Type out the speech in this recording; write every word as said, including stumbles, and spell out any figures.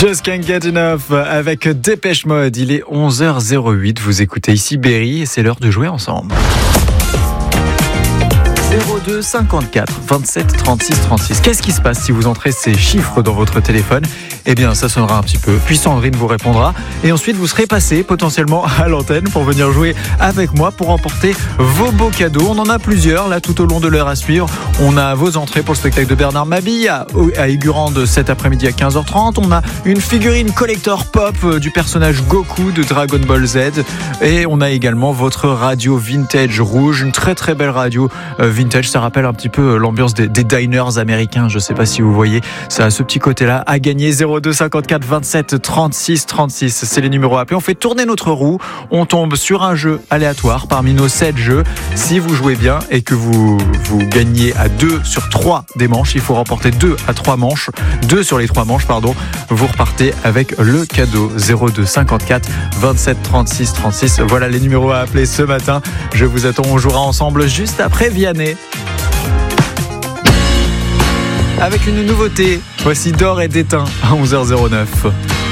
Just Can't Get Enough avec Dépêche Mode. Il est onze heures zéro huit. Vous écoutez ici Berry et c'est l'heure de jouer ensemble. zéro deux cinquante-quatre vingt-sept trente-six trente-six. Qu'est-ce qui se passe si vous entrez ces chiffres dans votre téléphone ? Eh bien, ça sonnera un petit peu, puis Sandrine vous répondra, et ensuite vous serez passé potentiellement à l'antenne pour venir jouer avec moi pour emporter vos beaux cadeaux. On en a plusieurs là tout au long de l'heure à suivre. On a vos entrées pour le spectacle de Bernard Mabille à, à Aigurande cet après-midi à quinze heures trente. On a une figurine collector pop du personnage Goku de Dragon Ball Z, et on a également votre radio vintage rouge, une très très belle radio vintage. Ça rappelle un petit peu l'ambiance des, des diners américains. Je sais pas si vous voyez, ça a ce petit côté-là. À gagner zéro deux cinquante-quatre vingt-sept trente-six trente-six, c'est les numéros à appeler. On fait tourner notre roue, on tombe sur un jeu aléatoire parmi nos sept jeux. Si vous jouez bien et que vous, vous gagnez à deux sur trois des manches, il faut remporter deux à trois manches, deux sur les trois manches, pardon, vous repartez avec le cadeau. Zéro deux cinquante-quatre vingt-sept trente-six trente-six. Voilà les numéros à appeler ce matin. Je vous attends, on jouera ensemble juste après Vianney. Avec une nouveauté, voici D'or et d'éteint à onze heures zéro neuf.